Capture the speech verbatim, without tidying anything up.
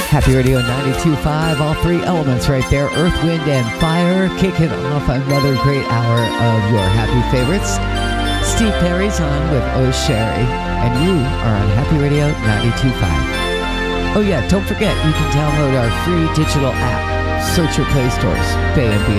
Happy Radio ninety-two point five, all three elements right there. Earth, Wind, and Fire, kicking off another great hour of your happy favorites. Steve Perry's on with Oh Sherry, and you are on Happy Radio ninety-two point five. Oh yeah, don't forget, you can download our free digital app. Search your Play stores, Bay and Beyond.